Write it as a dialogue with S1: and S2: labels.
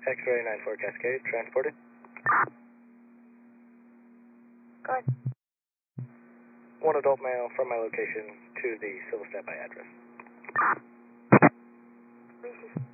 S1: X-ray 94 Cascade, transported.
S2: Go ahead.
S1: One adult male from my location to the Silva Step by address.
S2: Receive.